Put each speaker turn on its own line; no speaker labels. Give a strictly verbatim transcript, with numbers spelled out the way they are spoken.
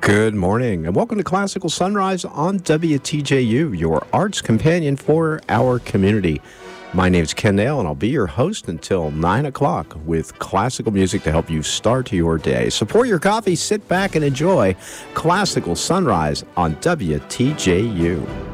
Good morning, and welcome to Classical Sunrise on W T J U, your arts companion for our community. My name is Ken Nail, and I'll be your host until nine o'clock with classical music to help you start your day. So pour your coffee, sit back, and enjoy Classical Sunrise on W T J U.